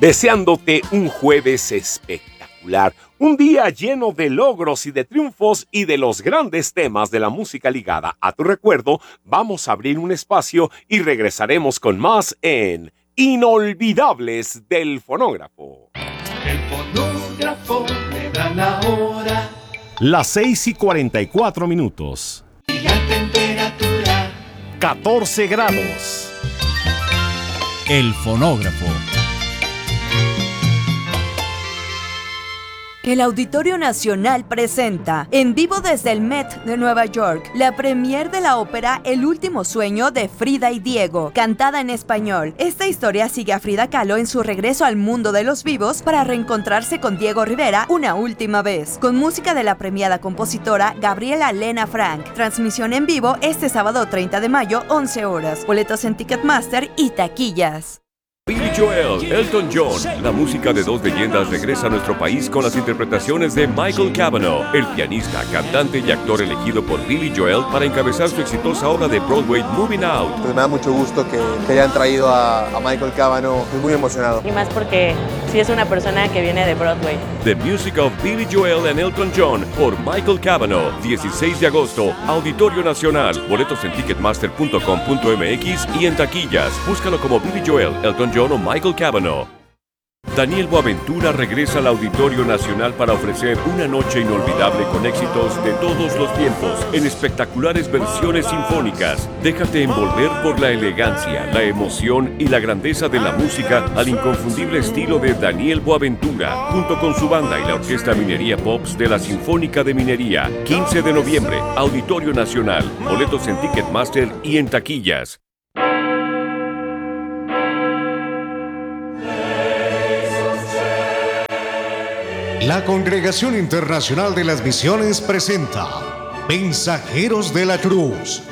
deseándote un jueves espectacular, un día lleno de logros y de triunfos y de los grandes temas de la música ligada a tu recuerdo. Vamos a abrir un espacio y regresaremos con más en Inolvidables del Fonógrafo. El fonógrafo me da la hora. Las 6:44. Y la temperatura 14 grados. El fonógrafo. El Auditorio Nacional presenta, en vivo desde el Met de Nueva York, la premier de la ópera El último sueño de Frida y Diego, cantada en español. Esta historia sigue a Frida Kahlo en su regreso al mundo de los vivos para reencontrarse con Diego Rivera una última vez, con música de la premiada compositora Gabriela Lena Frank. Transmisión en vivo este sábado 30 de mayo, 11 horas. Boletos en Ticketmaster y taquillas. Billy Joel, Elton John, la música de dos leyendas regresa a nuestro país con las interpretaciones de Michael Cavanaugh, el pianista, cantante y actor elegido por Billy Joel para encabezar su exitosa obra de Broadway Moving Out. Pues me da mucho gusto que hayan traído a Michael Cavanaugh, estoy muy emocionado. Y más porque sí es una persona que viene de Broadway. The Music of Billy Joel and Elton John por Michael Cavanaugh, 16 de agosto, Auditorio Nacional. Boletos en ticketmaster.com.mx y en taquillas. Búscalo como Billy Joel, Elton John o Michael Cavanaugh. Daniel Boaventura regresa al Auditorio Nacional para ofrecer una noche inolvidable con éxitos de todos los tiempos en espectaculares versiones sinfónicas. Déjate envolver por la elegancia, la emoción y la grandeza de la música al inconfundible estilo de Daniel Boaventura, junto con su banda y la Orquesta Minería Pops de la Sinfónica de Minería. 15 de noviembre, Auditorio Nacional. Boletos en Ticketmaster y en taquillas. La Congregación Internacional de las Misiones presenta Mensajeros de la Cruz.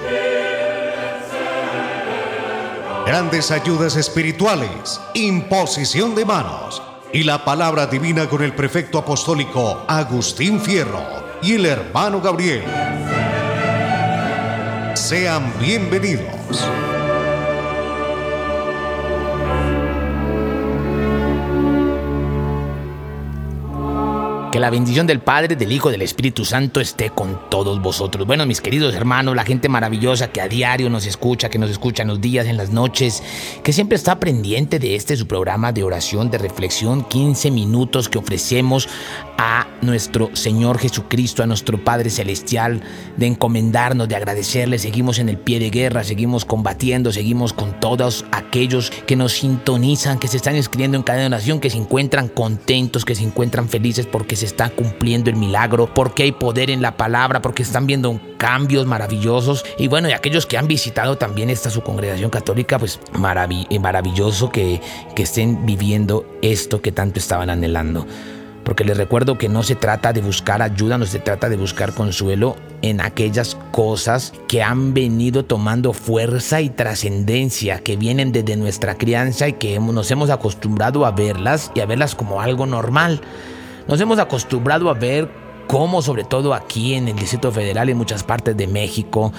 Grandes ayudas espirituales, imposición de manos y la palabra divina con el prefecto apostólico Agustín Fierro y el hermano Gabriel. Sean bienvenidos. Que la bendición del Padre, del Hijo, del Espíritu Santo esté con todos vosotros. Bueno, mis queridos hermanos, la gente maravillosa que a diario nos escucha, que nos escucha en los días, en las noches, que siempre está pendiente de su programa de oración, de reflexión, 15 minutos que ofrecemos a nuestro Señor Jesucristo, a nuestro Padre Celestial, de encomendarnos, de agradecerle. Seguimos en el pie de guerra, seguimos combatiendo, seguimos con todos aquellos que nos sintonizan, que se están inscribiendo en cadena de oración, que se encuentran contentos, que se encuentran felices porque se está cumpliendo el milagro, porque hay poder en la palabra, porque están viendo cambios maravillosos. Y bueno, y aquellos que han visitado también su congregación católica, pues maravilloso que estén viviendo esto que tanto estaban anhelando. Porque les recuerdo que no se trata de buscar ayuda, no se trata de buscar consuelo en aquellas cosas que han venido tomando fuerza y trascendencia, que vienen desde nuestra crianza y que nos hemos acostumbrado a verlas y a verlas como algo normal. Nos hemos acostumbrado a ver cómo, sobre todo aquí en el Distrito Federal y en muchas partes de México,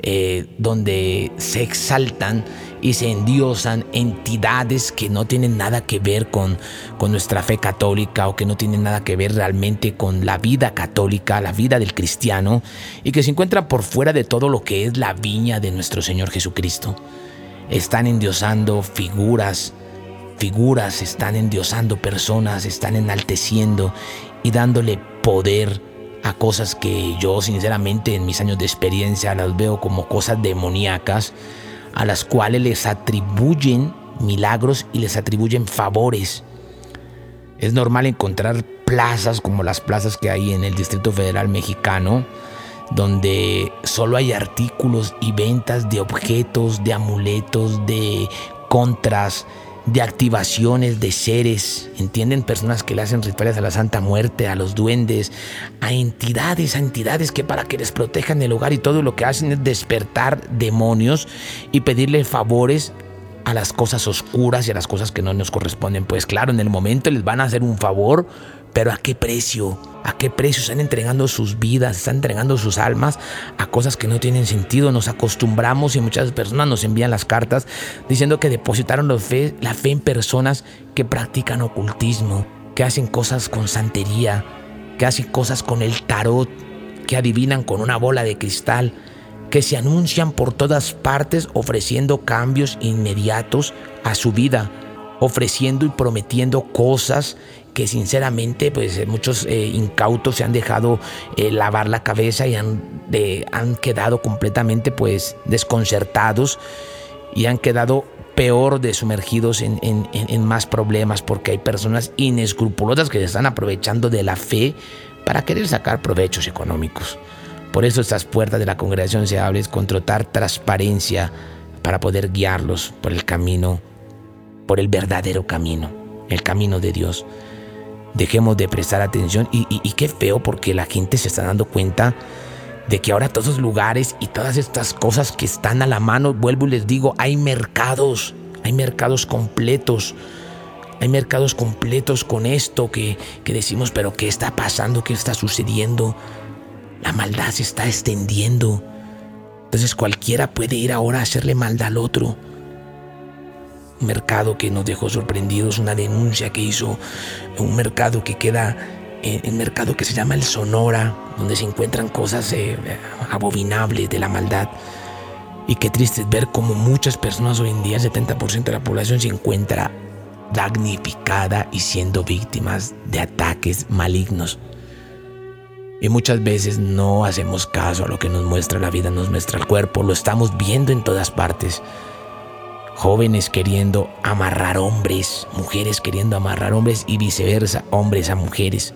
donde se exaltan y se endiosan entidades que no tienen nada que ver con nuestra fe católica, o que no tienen nada que ver realmente con la vida católica, la vida del cristiano, y que se encuentran por fuera de todo lo que es la viña de nuestro Señor Jesucristo. Están endiosando figuras, están endiosando personas, están enalteciendo y dándole poder a cosas que yo sinceramente en mis años de experiencia las veo como cosas demoníacas, a las cuales les atribuyen milagros y les atribuyen favores. Es normal encontrar plazas como las plazas que hay en el Distrito Federal mexicano, donde solo hay artículos y ventas de objetos, de amuletos, de contras, de activaciones de seres, ¿entienden? Personas que le hacen rituales a la Santa Muerte, a los duendes, a entidades que para que les protejan el hogar, y todo lo que hacen es despertar demonios y pedirle favores a las cosas oscuras y a las cosas que no nos corresponden. Pues claro, en el momento les van a hacer un favor, pero ¿a qué precio? ¿A qué precio? Están entregando sus vidas, están entregando sus almas a cosas que no tienen sentido. Nos acostumbramos y muchas personas nos envían las cartas diciendo que depositaron la fe en personas que practican ocultismo, que hacen cosas con santería, que hacen cosas con el tarot, que adivinan con una bola de cristal, que se anuncian por todas partes ofreciendo cambios inmediatos a su vida, ofreciendo y prometiendo cosas que sinceramente pues muchos incautos se han dejado lavar la cabeza y han quedado completamente pues desconcertados y han quedado peor de sumergidos en más problemas, porque hay personas inescrupulosas que se están aprovechando de la fe para querer sacar provechos económicos. Por eso estas puertas de la congregación se abren con total transparencia para poder guiarlos por el camino, por el verdadero camino, el camino de Dios. Dejemos de prestar atención y qué feo, porque la gente se está dando cuenta de que ahora todos los lugares y todas estas cosas que están a la mano, vuelvo y les digo, hay mercados completos. Hay mercados completos con esto que decimos, pero ¿qué está pasando? ¿Qué está sucediendo? La maldad se está extendiendo. Entonces cualquiera puede ir ahora a hacerle maldad al otro. Un mercado que nos dejó sorprendidos, una denuncia que hizo un mercado que queda, el mercado que se llama el Sonora, donde se encuentran cosas abominables de la maldad. Y qué triste es ver cómo muchas personas hoy en día, el 70% de la población se encuentra damnificada y siendo víctimas de ataques malignos. Y muchas veces no hacemos caso a lo que nos muestra la vida, nos muestra el cuerpo. Lo estamos viendo en todas partes. Jóvenes queriendo amarrar hombres, mujeres queriendo amarrar hombres y viceversa, hombres a mujeres.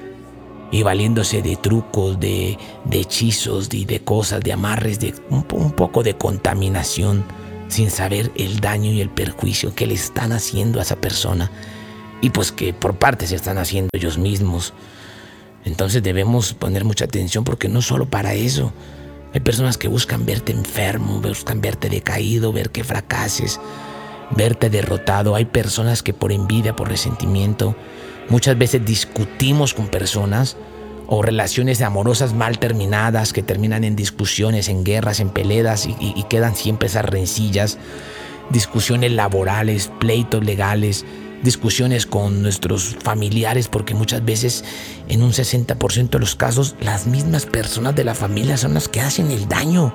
Y valiéndose de trucos, de hechizos, de cosas, de amarres, de un poco de contaminación, sin saber el daño y el perjuicio que le están haciendo a esa persona. Y pues que por parte se están haciendo ellos mismos. Entonces debemos poner mucha atención, porque no solo para eso. Hay personas que buscan verte enfermo, buscan verte decaído, ver que fracases, verte derrotado. Hay personas que por envidia, por resentimiento, muchas veces discutimos con personas o relaciones amorosas mal terminadas que terminan en discusiones, en guerras, en peleas y quedan siempre esas rencillas, discusiones laborales, pleitos legales, discusiones con nuestros familiares, porque muchas veces en un 60% de los casos las mismas personas de la familia son las que hacen el daño.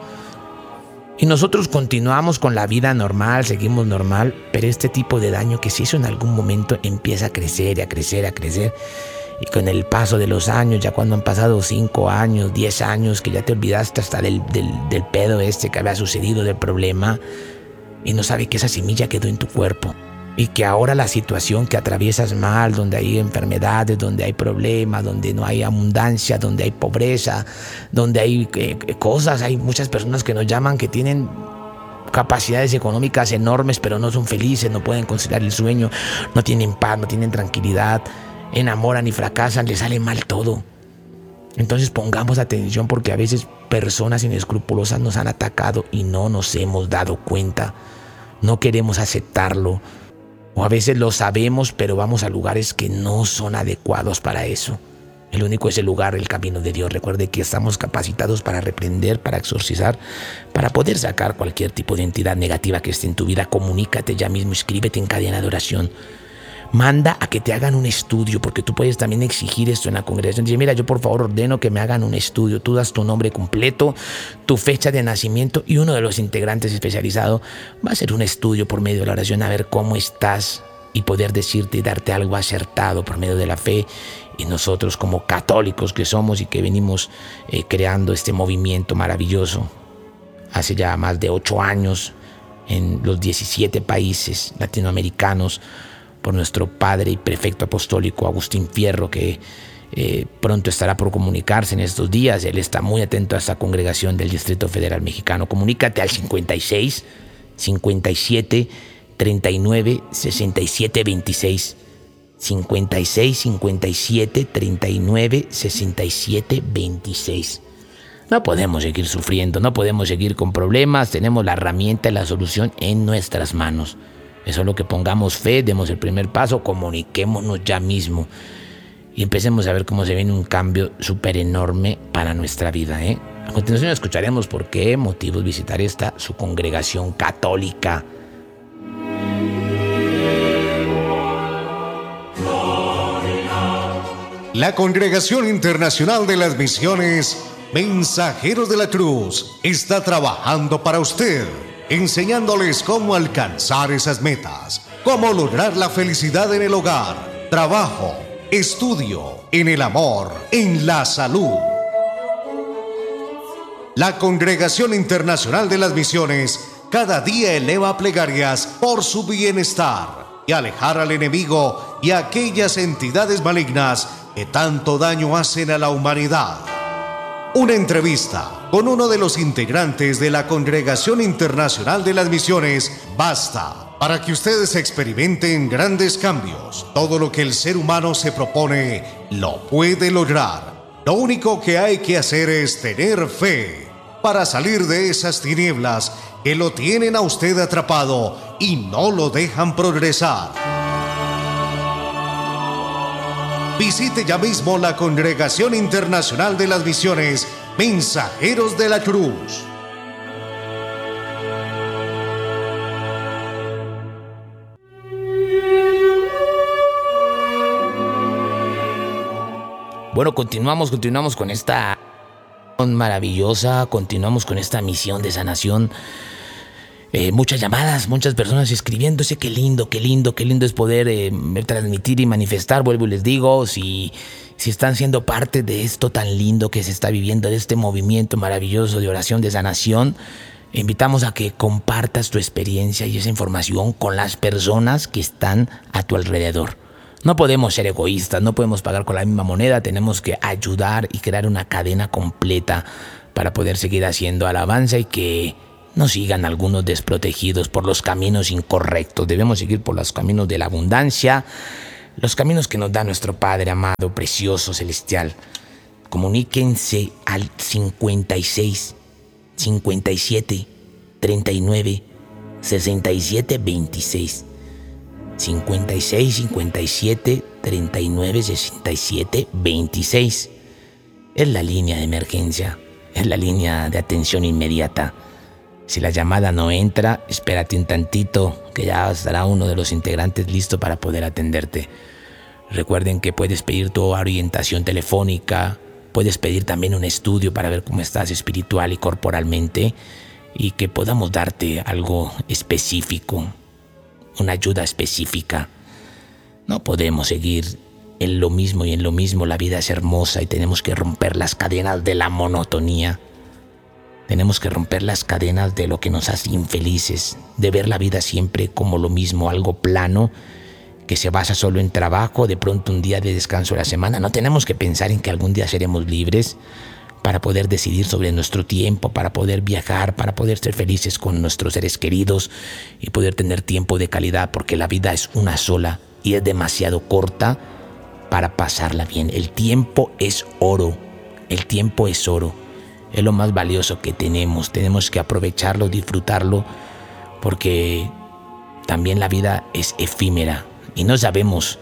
Y nosotros continuamos con la vida normal, seguimos normal, pero este tipo de daño que se hizo en algún momento empieza a crecer y a crecer, a crecer. Y con el paso de los años, ya cuando han pasado 5 años, 10 años, que ya te olvidaste hasta del pedo que había sucedido, del problema, y no sabes que esa semilla quedó en tu cuerpo. Y que ahora la situación que atraviesas mal, donde hay enfermedades, donde hay problemas, donde no hay abundancia, donde hay pobreza, donde hay cosas, hay muchas personas que nos llaman que tienen capacidades económicas enormes, pero no son felices, no pueden conciliar el sueño, no tienen paz, no tienen tranquilidad, enamoran y fracasan, les sale mal todo. Entonces pongamos atención, porque a veces personas inescrupulosas nos han atacado y no nos hemos dado cuenta, no queremos aceptarlo. O a veces lo sabemos, pero vamos a lugares que no son adecuados para eso. El único es el lugar, el camino de Dios. Recuerde que estamos capacitados para reprender, para exorcizar, para poder sacar cualquier tipo de entidad negativa que esté en tu vida. Comunícate ya mismo, inscríbete en cadena de oración. Manda a que te hagan un estudio, porque tú puedes también exigir esto en la congregación. Dice, mira, yo por favor ordeno que me hagan un estudio. Tú das tu nombre completo, tu fecha de nacimiento, y uno de los integrantes especializado va a hacer un estudio por medio de la oración a ver cómo estás y poder decirte y darte algo acertado por medio de la fe. Y nosotros, como católicos que somos y que venimos creando este movimiento maravilloso hace ya más de 8 años en los 17 países latinoamericanos, por nuestro padre y prefecto apostólico Agustín Fierro, que pronto estará por comunicarse en estos días. Él está muy atento a esta congregación del Distrito Federal Mexicano. Comunícate al 56 57 39 67 26. 56 57 39 67 26. No podemos seguir sufriendo, no podemos seguir con problemas. Tenemos la herramienta y la solución en nuestras manos. Es solo que pongamos fe, demos el primer paso, comuniquémonos ya mismo y empecemos a ver cómo se viene un cambio súper enorme para nuestra vida, ¿eh? A continuación escucharemos por qué motivos visitar su congregación católica. La Congregación Internacional de las Misiones Mensajeros de la Cruz está trabajando para usted, enseñándoles cómo alcanzar esas metas, cómo lograr la felicidad en el hogar, trabajo, estudio, en el amor, en la salud. La Congregación Internacional de las Misiones cada día eleva plegarias por su bienestar y alejar al enemigo y a aquellas entidades malignas que tanto daño hacen a la humanidad. Una entrevista con uno de los integrantes de la Congregación Internacional de las Misiones basta para que ustedes experimenten grandes cambios. Todo lo que el ser humano se propone lo puede lograr. Lo único que hay que hacer es tener fe para salir de esas tinieblas que lo tienen a usted atrapado y no lo dejan progresar. Visite ya mismo la Congregación Internacional de las Misiones Mensajeros de la Cruz. Bueno, continuamos con esta maravillosa, continuamos con esta misión de sanación. Muchas llamadas, muchas personas escribiéndose. Qué lindo es poder transmitir y manifestar. Vuelvo y les digo, si están siendo parte de esto tan lindo que se está viviendo, de este movimiento maravilloso de oración de sanación, invitamos a que compartas tu experiencia y esa información con las personas que están a tu alrededor. No podemos ser egoístas, no podemos pagar con la misma moneda, tenemos que ayudar y crear una cadena completa para poder seguir haciendo alabanza y que no sigan algunos desprotegidos por los caminos incorrectos. Debemos seguir por los caminos de la abundancia, los caminos que nos da nuestro Padre amado, precioso, celestial. Comuníquense al 56 57 39 67 26. 56 57 39 67 26. Es la línea de emergencia, es la línea de atención inmediata. Si la llamada no entra, espérate un tantito, que ya estará uno de los integrantes listo para poder atenderte. Recuerden que puedes pedir tu orientación telefónica, puedes pedir también un estudio para ver cómo estás espiritual y corporalmente y que podamos darte algo específico, una ayuda específica. No podemos seguir en lo mismo y en lo mismo. La vida es hermosa y tenemos que romper las cadenas de la monotonía. Tenemos que romper las cadenas de lo que nos hace infelices, de ver la vida siempre como lo mismo, algo plano, que se basa solo en trabajo, de pronto un día de descanso a la semana. No tenemos que pensar en que algún día seremos libres para poder decidir sobre nuestro tiempo, para poder viajar, para poder ser felices con nuestros seres queridos y poder tener tiempo de calidad, porque la vida es una sola y es demasiado corta para pasarla bien. El tiempo es oro, el tiempo es oro. Es lo más valioso que tenemos. Tenemos que aprovecharlo, disfrutarlo, porque también la vida es efímera y no sabemos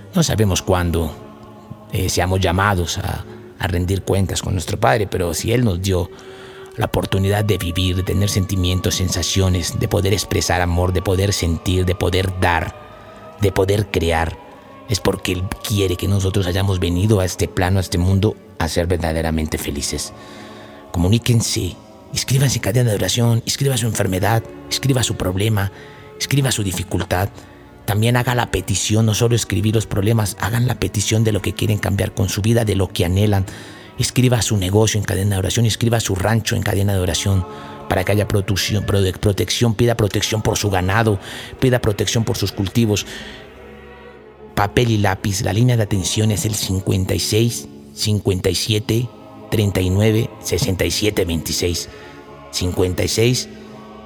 cuándo seamos llamados a rendir cuentas con nuestro Padre, pero si Él nos dio la oportunidad de vivir, de tener sentimientos, sensaciones, de poder expresar amor, de poder sentir, de poder dar, de poder crear, es porque Él quiere que nosotros hayamos venido a este plano, a este mundo, a ser verdaderamente felices. Comuníquense, inscríbanse en cadena de oración, escriba su enfermedad, escriba su problema, escriba su dificultad. También haga la petición, no solo escribir los problemas, hagan la petición de lo que quieren cambiar con su vida, de lo que anhelan. Escriba su negocio en cadena de oración, escriba su rancho en cadena de oración para que haya protección, pida protección por su ganado, pida protección por sus cultivos. Papel y lápiz, la línea de atención es el 56 57 39 67 26. 56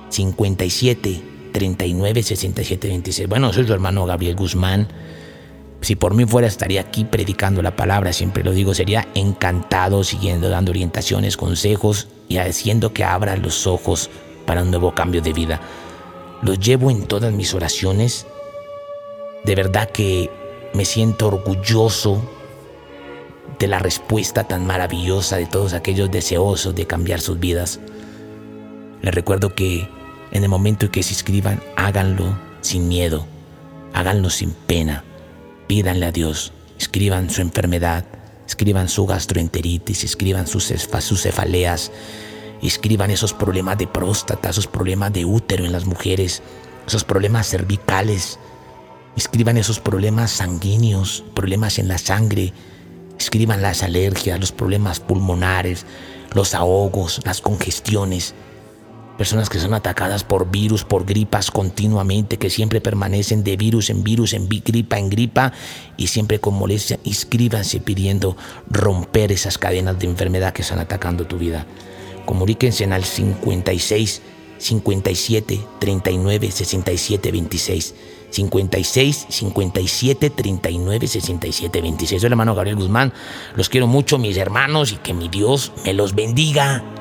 57 39 67 26. Bueno, soy su hermano Gabriel Guzmán. Si por mí fuera, estaría aquí predicando la palabra, siempre lo digo, sería encantado siguiendo, dando orientaciones, consejos y haciendo que abran los ojos para un nuevo cambio de vida. Los llevo en todas mis oraciones. De verdad que me siento orgulloso de la respuesta tan maravillosa de todos aquellos deseosos de cambiar sus vidas. Les recuerdo que en el momento en que se inscriban, háganlo sin miedo, háganlo sin pena. Pídanle a Dios, escriban su enfermedad, escriban su gastroenteritis, escriban sus cefaleas, escriban esos problemas de próstata, esos problemas de útero en las mujeres, esos problemas cervicales, escriban esos problemas sanguíneos, problemas en la sangre, escriban las alergias, los problemas pulmonares, los ahogos, las congestiones. Personas que son atacadas por virus, por gripas continuamente, que siempre permanecen de virus, en gripa en gripa y siempre con molestia. Inscríbanse pidiendo romper esas cadenas de enfermedad que están atacando tu vida. Comuníquense al 56 57 39 67 26. 56 57 39 67 26. Soy el hermano Gabriel Guzmán. Los quiero mucho, mis hermanos, y que mi Dios me los bendiga.